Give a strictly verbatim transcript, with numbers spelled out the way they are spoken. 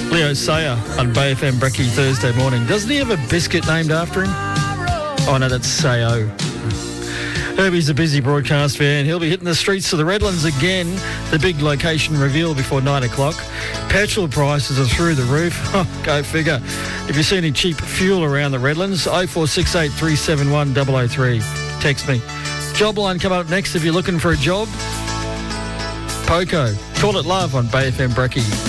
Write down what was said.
Leo Sayer on Bay F M Brekkie Thursday morning. Doesn't he have a biscuit named after him? Oh, no, that's Sayo. Herbie's a busy broadcast fan. He'll be hitting the streets of the Redlands again. The big location reveal before nine o'clock. Petrol prices are through the roof. Oh, go figure. If you see any cheap fuel around the Redlands, oh four six eight, three seven one, zero zero three. Text me. Job line coming up next if you're looking for a job. Poco. Call it love on Bay F M Brekkie.